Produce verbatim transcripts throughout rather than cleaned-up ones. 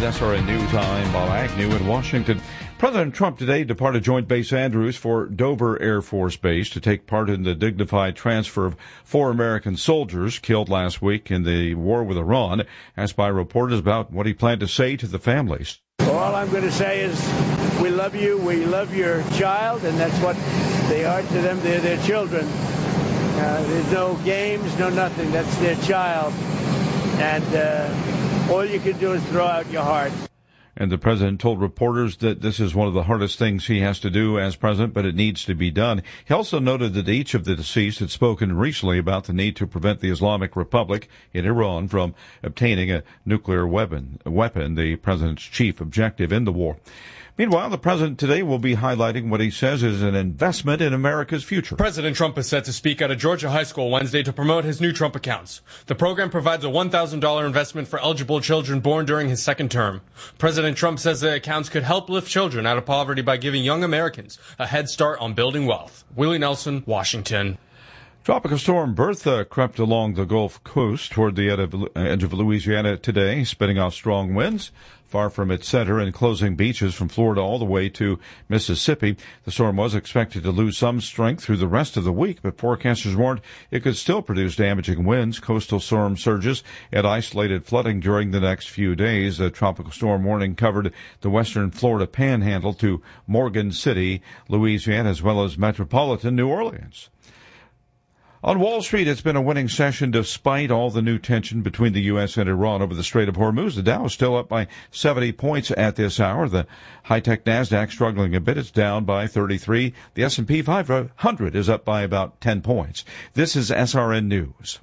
S R N News, I'm Bob Agnew in Washington. President Trump today departed Joint Base Andrews for Dover Air Force Base to take part in the dignified transfer of four American soldiers killed last week in the war with Iran. Asked by reporters about what he planned to say to the families. All I'm going to say is we love you, we love your child, and that's what they are to them. They're their children. Uh, there's no games, no nothing. That's their child. And uh, all you can do is throw out your heart. And the president told reporters that this is one of the hardest things he has to do as president, but it needs to be done. He also noted that each of the deceased had spoken recently about the need to prevent the Islamic Republic in Iran from obtaining a nuclear weapon, weapon, the president's chief objective in the war. Meanwhile, the president today will be highlighting what he says is an investment in America's future. President Trump is set to speak at a Georgia high school Wednesday to promote his new Trump accounts. The program provides a one thousand dollars investment for eligible children born during his second term. President Trump says the accounts could help lift children out of poverty by giving young Americans a head start on building wealth. Willie Nelson, Washington. Tropical storm Bertha crept along the Gulf Coast toward the edge of Louisiana today, spinning off strong winds far from its center and closing beaches from Florida all the way to Mississippi. The storm was expected to lose some strength through the rest of the week, but forecasters warned it could still produce damaging winds, coastal storm surges, and isolated flooding during the next few days. The tropical storm warning covered the western Florida panhandle to Morgan City, Louisiana, as well as metropolitan New Orleans. On Wall Street, it's been a winning session despite all the new tension between the U S and Iran over the Strait of Hormuz. The Dow is still up by seventy points at this hour. The high-tech NASDAQ struggling a bit. It's down by thirty-three. The S and P five hundred is up by about ten points. This is S R N News.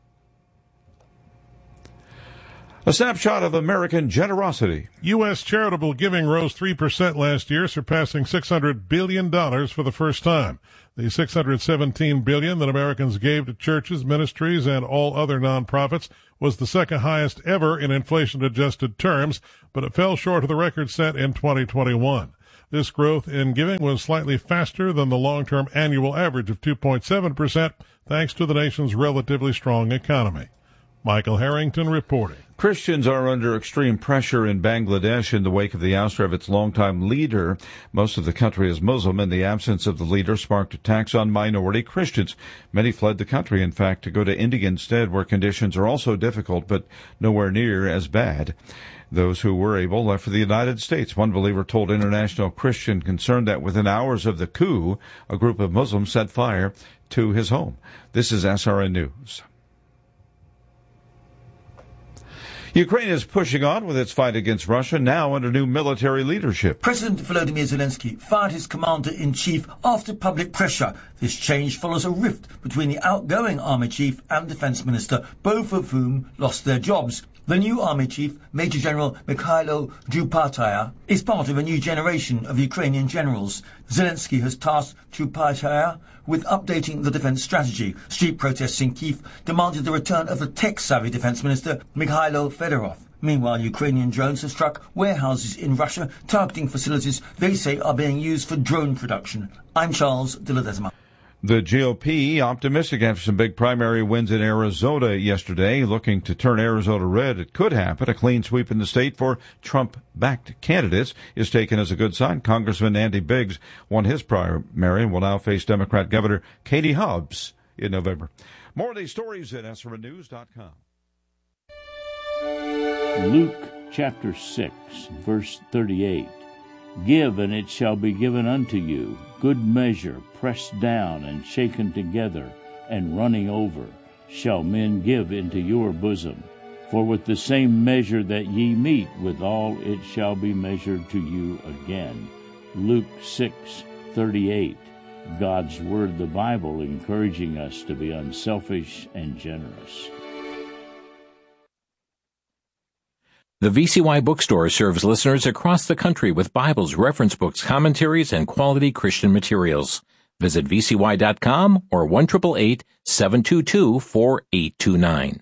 A snapshot of American generosity. U S charitable giving rose three percent last year, surpassing six hundred billion dollars for the first time. The six hundred seventeen billion dollars that Americans gave to churches, ministries, and all other nonprofits was the second highest ever in inflation-adjusted terms, but it fell short of the record set in twenty twenty-one. This growth in giving was slightly faster than the long-term annual average of two point seven percent, thanks to the nation's relatively strong economy. Michael Harrington reporting. Christians are under extreme pressure in Bangladesh in the wake of the ouster of its longtime leader. Most of the country is Muslim, and the absence of the leader sparked attacks on minority Christians. Many fled the country, in fact, to go to India instead, where conditions are also difficult, but nowhere near as bad. Those who were able left for the United States. One believer told International Christian Concern that within hours of the coup, a group of Muslims set fire to his home. This is S R N News. Ukraine is pushing on with its fight against Russia, now under new military leadership. President Volodymyr Zelensky fired his commander-in-chief after public pressure. This change follows a rift between the outgoing army chief and defense minister, both of whom lost their jobs. The new army chief, Major General Mikhailo Zhupataya, is part of a new generation of Ukrainian generals. Zelensky has tasked Zhupataya with updating the defense strategy. Street protests in Kyiv demanded the return of the tech-savvy defense minister, Mikhailo Fedorov. Meanwhile, Ukrainian drones have struck warehouses in Russia, targeting facilities they say are being used for drone production. I'm Charles de Ledesma. The G O P optimistic after some big primary wins in Arizona yesterday, looking to turn Arizona red. It could happen. A clean sweep in the state for Trump-backed candidates is taken as a good sign. Congressman Andy Biggs won his primary and will now face Democrat Governor Katie Hobbs in November. More of these stories at S R N news dot com. Luke chapter six, verse thirty-eight. Give, and it shall be given unto you, good measure, pressed down and shaken together, and running over, shall men give into your bosom. For with the same measure that ye meet withal, it shall be measured to you again. Luke six thirty-eight. God's Word, the Bible, encouraging us to be unselfish and generous. The V C Y Bookstore serves listeners across the country with Bibles, reference books, commentaries, and quality Christian materials. Visit V C Y dot com or one eight eight eight, seven two two, four eight two nine.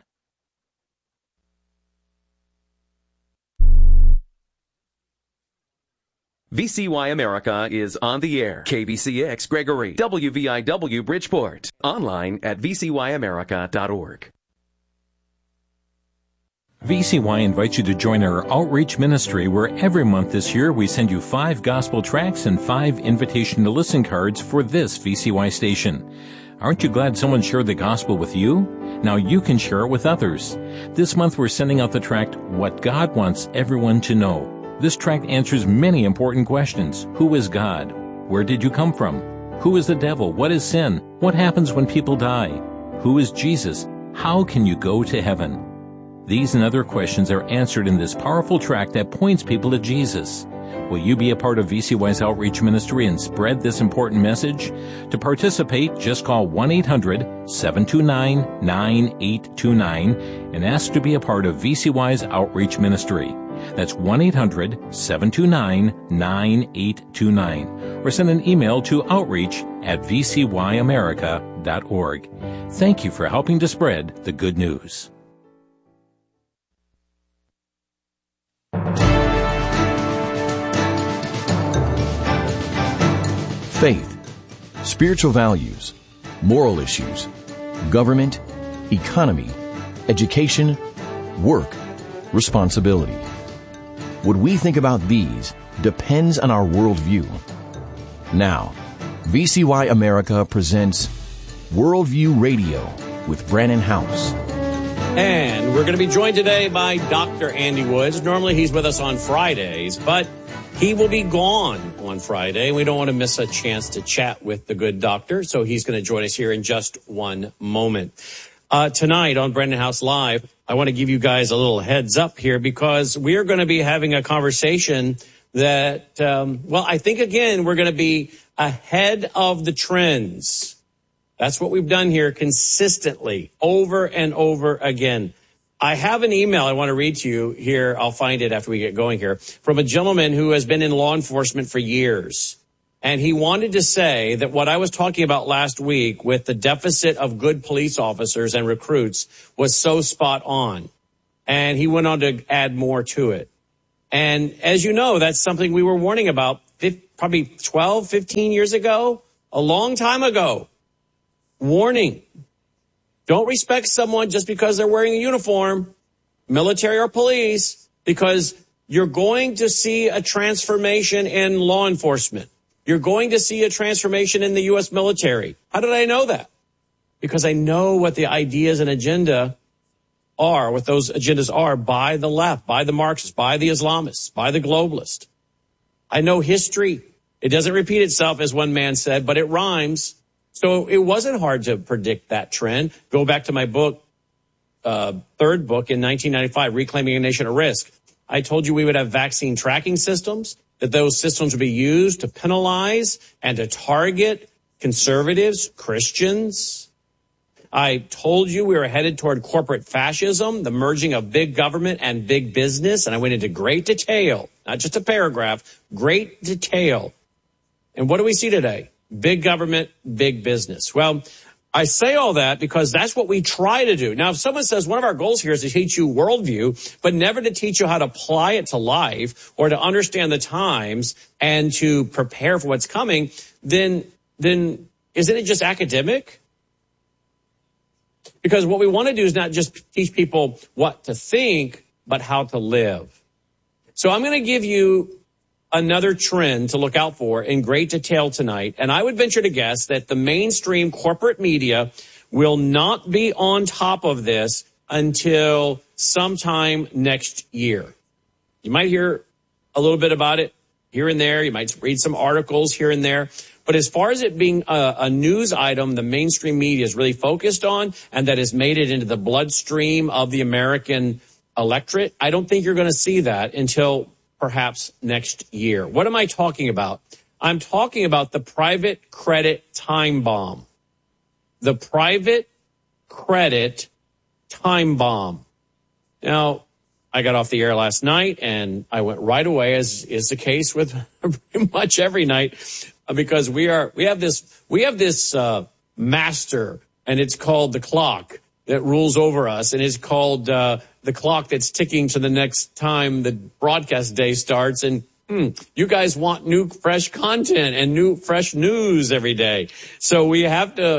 V C Y America is on the air. K B C X Gregory, W V I W Bridgeport. Online at V C Y America dot org. V C Y invites you to join our outreach ministry where every month this year we send you five gospel tracts and five invitation to listen cards for this V C Y station. Aren't you glad someone shared the gospel with you? Now you can share it with others. This month we're sending out the tract, What God Wants Everyone to Know. This tract answers many important questions. Who is God? Where did you come from? Who is the devil? What is sin? What happens when people die? Who is Jesus? How can you go to heaven? These and other questions are answered in this powerful tract that points people to Jesus. Will you be a part of V C Y's outreach ministry and spread this important message? To participate, just call one eight hundred seven two nine nine eight two nine and ask to be a part of V C Y's outreach ministry. That's one eight hundred seven two nine nine eight two nine. Or send an email to outreach at v c y america dot org. Thank you for helping to spread the good news. Faith, spiritual values, moral issues, government, economy, education, work, responsibility. What we think about these depends on our worldview. Now, V C Y America presents Worldview Radio with Brannon Howse. And we're going to be joined today by Doctor Andy Woods. Normally he's with us on Fridays, but he will be gone on Friday. We don't want to miss a chance to chat with the good doctor, so he's going to join us here in just one moment. Uh, tonight on Brannon Howse Live, I want to give you guys a little heads up here because we're going to be having a conversation that, um, well, I think, again, we're going to be ahead of the trends. That's what we've done here consistently over and over again. I have an email I want to read to you here. I'll find it after we get going here, from a gentleman who has been in law enforcement for years. And he wanted to say that what I was talking about last week with the deficit of good police officers and recruits was so spot on. And he went on to add more to it. And as you know, that's something we were warning about probably twelve, fifteen years ago, a long time ago. Warning. Don't respect someone just because they're wearing a uniform, military or police, because you're going to see a transformation in law enforcement. You're going to see a transformation in the U S military. How did I know that? Because I know what the ideas and agenda are, what those agendas are by the left, by the Marxists, by the Islamists, by the globalists. I know history. It doesn't repeat itself, as one man said, but it rhymes. So it wasn't hard to predict that trend. Go back to my book, uh, third book in nineteen ninety-five, Reclaiming a Nation at Risk. I told you we would have vaccine tracking systems, that those systems would be used to penalize and to target conservatives, Christians. I told you we were headed toward corporate fascism, the merging of big government and big business. And I went into great detail, not just a paragraph, great detail. And what do we see today? Big government, big business. Well, I say all that because that's what we try to do. Now, if someone says one of our goals here is to teach you worldview, but never to teach you how to apply it to life or to understand the times and to prepare for what's coming, then, then isn't it just academic? Because what we want to do is not just teach people what to think, but how to live. So I'm going to give you another trend to look out for in great detail tonight. And I would venture to guess that the mainstream corporate media will not be on top of this until sometime next year. You might hear a little bit about it here and there. You might read some articles here and there. But as far as it being a, a news item, the mainstream media is really focused on, and that has made it into the bloodstream of the American electorate, I don't think you're going to see that until perhaps next year. What am I talking about? I'm talking about the private credit time bomb. The private credit time bomb. Now, I got off the air last night and I went right away, as is the case with pretty much every night, because we are, we have this, we have this, uh, master, and it's called the clock that rules over us, and it's called, uh, the clock that's ticking to the next time the broadcast day starts. And hmm, you guys want new, fresh content and new, fresh news every day. So we have to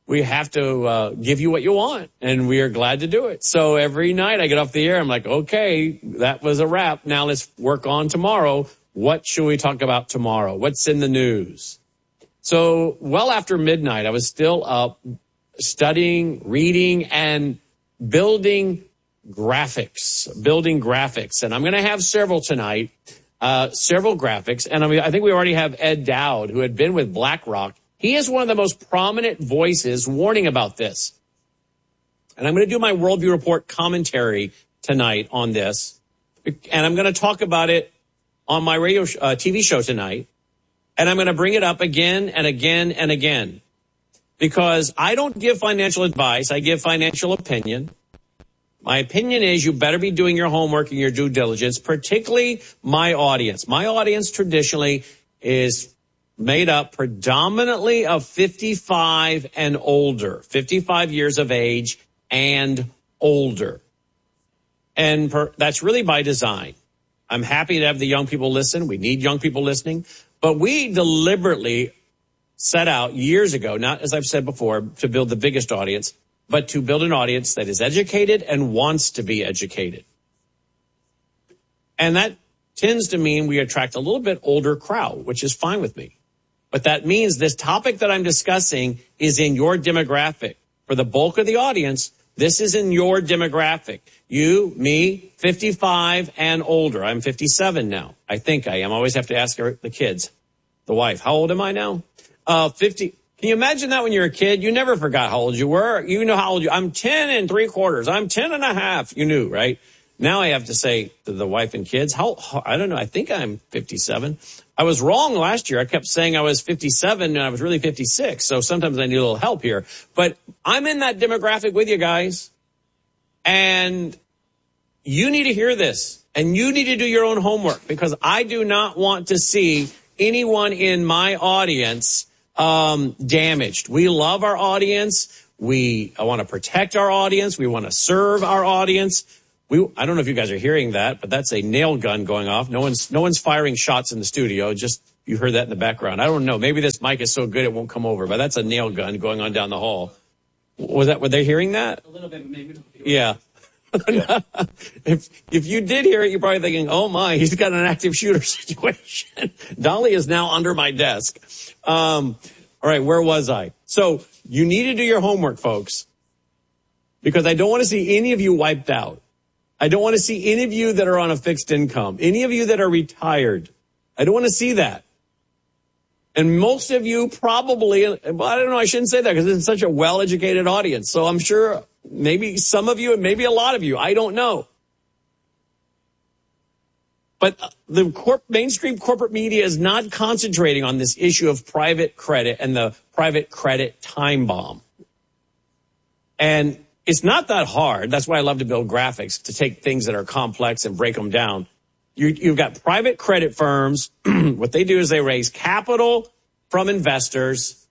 we have to uh, give you what you want, and we are glad to do it. So every night I get off the air, I'm like, okay, that was a wrap. Now let's work on tomorrow. What should we talk about tomorrow? What's in the news? So well after midnight, I was still up studying, reading, and building graphics, building graphics. And I'm going to have several tonight, uh, several graphics. And I mean, I think we already have Ed Dowd, who had been with BlackRock. He is one of the most prominent voices warning about this. And I'm going to do my Worldview Report commentary tonight on this. And I'm going to talk about it on my radio uh, T V show tonight. And I'm going to bring it up again and again and again. Because I don't give financial advice. I give financial opinion. My opinion is you better be doing your homework and your due diligence, particularly my audience. My audience traditionally is made up predominantly of fifty-five and older, fifty-five years of age and older. And per, that's really by design. I'm happy to have the young people listen. We need young people listening. But we deliberately set out years ago, not as I've said before, to build the biggest audience, but to build an audience that is educated and wants to be educated. And that tends to mean we attract a little bit older crowd, which is fine with me. But that means this topic that I'm discussing is in your demographic. For the bulk of the audience, this is in your demographic. You, me, fifty-five and older. I'm fifty-seven now. I think I am. I always have to ask the kids, the wife, how old am I now? Uh, fifty. Can you imagine that when you're a kid? You never forgot how old you were. You know how old you I'm ten and three quarters. I'm ten and a half. You knew, right? Now I have to say to the wife and kids, how, I don't know. I think I'm fifty-seven. I was wrong last year. I kept saying I was fifty-seven and I was really fifty-six. So sometimes I need a little help here, but I'm in that demographic with you guys. And you need to hear this and you need to do your own homework because I do not want to see anyone in my audience um, damaged. We love our audience. We I want to protect our audience. We want to serve our audience. We, I don't know if you guys are hearing that, but that's a nail gun going off. No one's, no one's firing shots in the studio. Just, you heard that in the background. I don't know. Maybe this mic is so good it won't come over, but that's a nail gun going on down the hall. Was that, were they hearing that? A little bit, maybe. Yeah. if, if you did hear it, you're probably thinking, oh my, he's got an active shooter situation. Dolly is now under my desk. Um, all right. Where was I? So you need to do your homework, folks, because I don't want to see any of you wiped out. I don't want to see any of you that are on a fixed income, any of you that are retired. I don't want to see that. And most of you probably, well, I don't know, I shouldn't say that because it's such a well-educated audience. So I'm sure maybe some of you and maybe a lot of you, I don't know. But the corp, mainstream corporate media is not concentrating on this issue of private credit and the private credit time bomb. And it's not that hard. That's why I love to build graphics, to take things that are complex and break them down. You, you've got private credit firms. What they do is they raise capital from investors.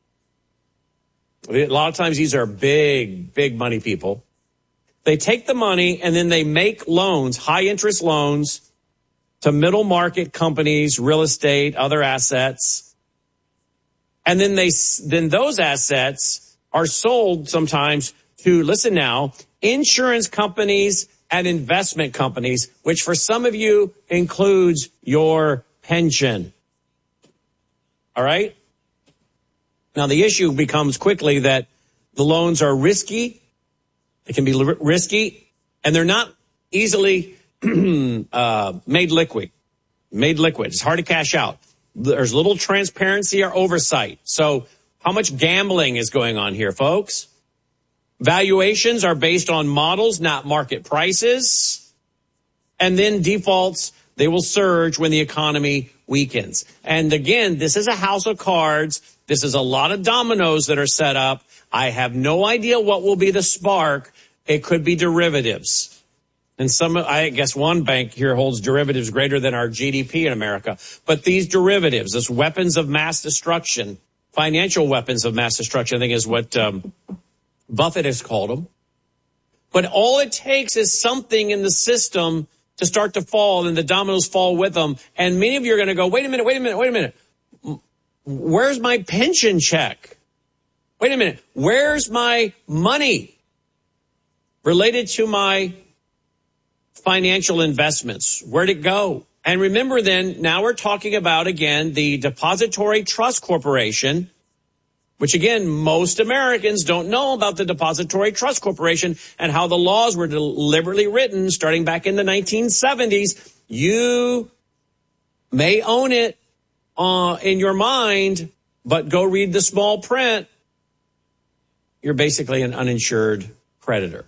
A lot of times these are big, big money people. They take the money and then they make loans, high interest loans, to middle market companies, real estate, other assets. And then they, then those assets are sold sometimes to, listen now, insurance companies and investment companies, which for some of you includes your pension. All right? Now, the issue becomes quickly that the loans are risky. They can be l- risky, and they're not easily uh, made liquid. Made liquid. It's hard to cash out. There's little transparency or oversight. So how much gambling is going on here, folks? Valuations are based on models, not market prices. And then defaults, they will surge when the economy weakens. And again, this is a house of cards. This is a lot of dominoes that are set up. I have no idea what will be the spark. It could be derivatives. And some, I guess one bank here holds derivatives greater than our G D P in America. But these derivatives, this weapons of mass destruction, financial weapons of mass destruction, I think is what um, Buffett has called them. But all it takes is something in the system to start to fall, and the dominoes fall with them. And many of you are going to go, wait a minute, wait a minute, wait a minute. Where's my pension check? Wait a minute. Where's my money related to my financial investments? Where'd it go? And remember then, now we're talking about, again, the Depository Trust Corporation, which, again, most Americans don't know about the Depository Trust Corporation and how the laws were deliberately written starting back in the nineteen seventies. You may own it uh, in your mind, but go read the small print. You're basically an uninsured creditor.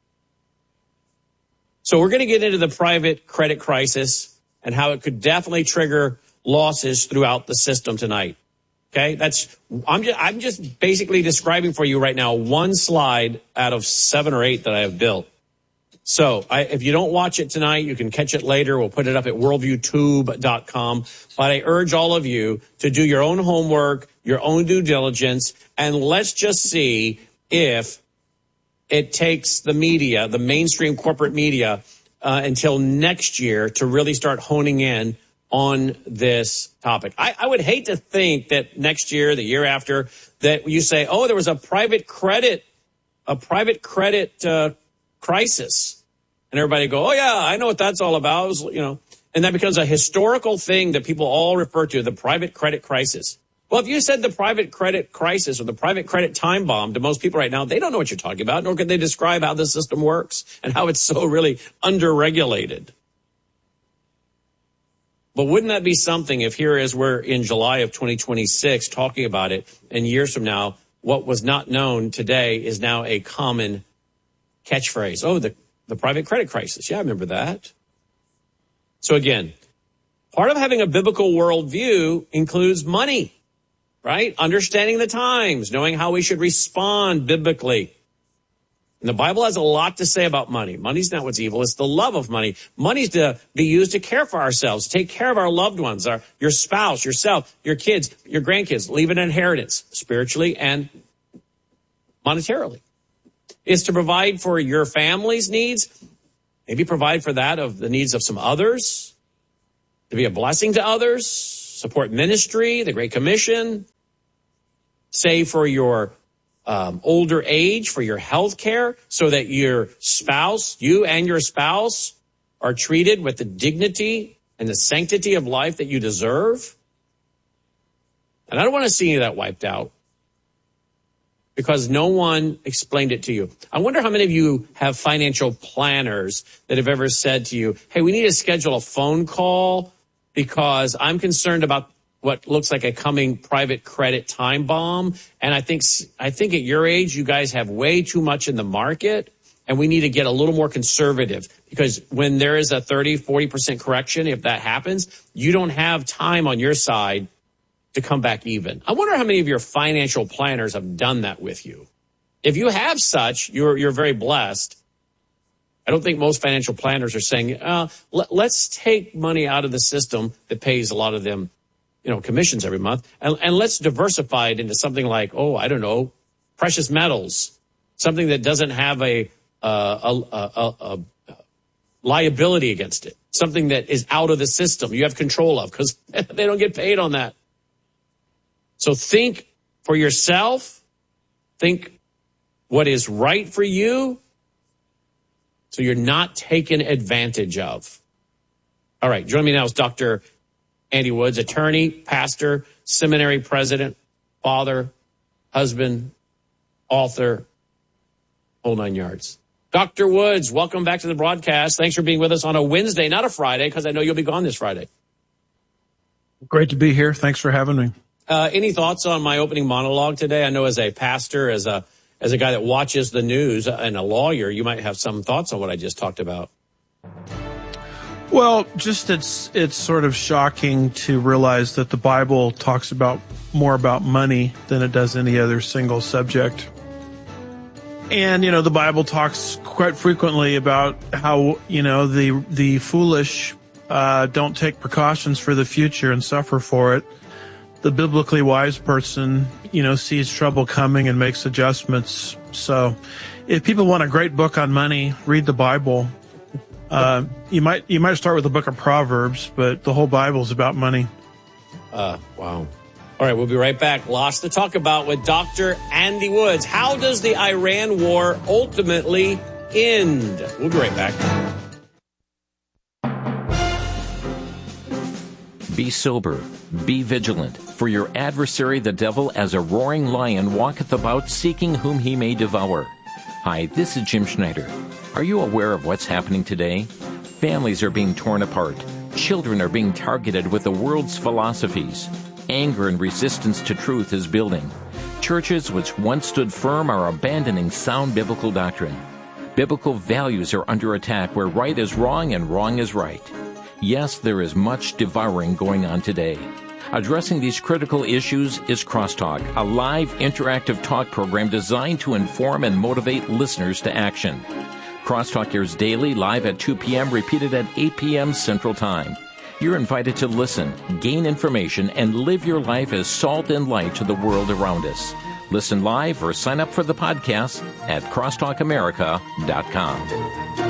So we're going to get into the private credit crisis and how it could definitely trigger losses throughout the system tonight. Okay, that's I'm just I'm just basically describing for you right now one slide out of seven or eight that I have built. So I, if you don't watch it tonight, you can catch it later. We'll put it up at worldview tube dot com. But I urge all of you to do your own homework, your own due diligence, and let's just see if it takes the media, the mainstream corporate media, uh, until next year to really start honing in on this topic. I, I would hate to think that next year, the year after, that you say, oh, there was a private credit, a private credit uh, crisis. And everybody go, oh, yeah, I know what that's all about. It was, you know, and that becomes a historical thing that people all refer to, the private credit crisis. Well, if you said the private credit crisis or the private credit time bomb to most people right now, they don't know what you're talking about, nor can they describe how the system works and how it's so really underregulated. But wouldn't that be something if here is we're in July of twenty twenty-six talking about it, and years from now, what was not known today is now a common catchphrase. Oh, the, the private credit crisis. Yeah, I remember that. So again, part of having a biblical worldview includes money, right? Understanding the times, knowing how we should respond biblically. And the Bible has a lot to say about money. Money's not what's evil. It's the love of money. Money's to be used to care for ourselves, take care of our loved ones, our, your spouse, yourself, your kids, your grandkids. Leave an inheritance spiritually and monetarily. It's to provide for your family's needs, maybe provide for that of the needs of some others, to be a blessing to others, support ministry, the Great Commission, save for your Um, older age, for your health care, so that your spouse, you and your spouse, are treated with the dignity and the sanctity of life that you deserve. And I don't want to see any of that wiped out because no one explained it to you. I wonder how many of you have financial planners that have ever said to you, hey, we need to schedule a phone call because I'm concerned about what looks like a coming private credit time bomb. And I think I think at your age, you guys have way too much in the market, and we need to get a little more conservative because when there is a thirty, forty percent correction, if that happens, you don't have time on your side to come back even. I wonder how many of your financial planners have done that with you. If you have such, you're you're very blessed. I don't think most financial planners are saying, uh, let, let's take money out of the system that pays a lot of them, you know, commissions every month, and, and let's diversify it into something like, oh, I don't know, precious metals, something that doesn't have a, uh, a, a, a, a liability against it, something that is out of the system you have control of because they don't get paid on that. So think for yourself, think what is right for you so you're not taken advantage of. All right, joining me now is Doctor Andy Woods, attorney, pastor, seminary president, father, husband, author, whole nine yards. Doctor Woods, welcome back to the broadcast. Thanks for being with us on a Wednesday, not a Friday, because I know you'll be gone this Friday. Great to be here. Thanks for having me. Uh, any thoughts on my opening monologue today? I know as a pastor, as a as a guy that watches the news and a lawyer, you might have some thoughts on what I just talked about. Well, just it's it's sort of shocking to realize that the Bible talks about more about money than it does any other single subject. And, you know, the Bible talks quite frequently about how, you know, the the foolish uh, don't take precautions for the future and suffer for it. The biblically wise person, you know, sees trouble coming and makes adjustments. So if people want a great book on money, read the Bible. Uh, you might you might start with the book of Proverbs, but the whole Bible is about money. Uh, wow. All right, we'll be right back. Lots to talk about with Doctor Andy Woods. How does the Iran war ultimately end? We'll be right back. Be sober, be vigilant, for your adversary the devil as a roaring lion walketh about seeking whom he may devour. Hi, this is Jim Schneider. Are you aware of what's happening today? Families are being torn apart. Children are being targeted with the world's philosophies. Anger and resistance to truth is building. Churches which once stood firm are abandoning sound biblical doctrine. Biblical values are under attack where right is wrong and wrong is right. Yes, there is much devouring going on today. Addressing these critical issues is Crosstalk, a live interactive talk program designed to inform and motivate listeners to action. Crosstalk airs daily, live at two p.m., repeated at eight p.m. Central Time. You're invited to listen, gain information, and live your life as salt and light to the world around us. Listen live or sign up for the podcast at crosstalk america dot com.